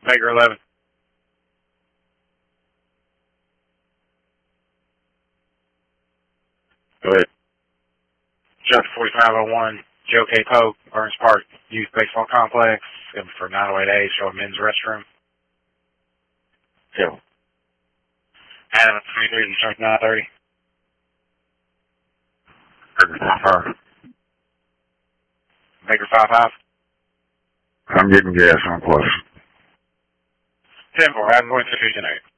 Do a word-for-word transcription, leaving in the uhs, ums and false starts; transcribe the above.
Baker eleven. Go ahead. Chapter forty-five oh one, Joe K. Pope, Burns Park Youth Baseball Complex, looking for nine oh eight A, show a men's restroom. Yeah. Adam twenty-three, instruct nine thirty. Baker five five. Baker five five. I'm getting gas on question. ten four, Adam going to two ten eight.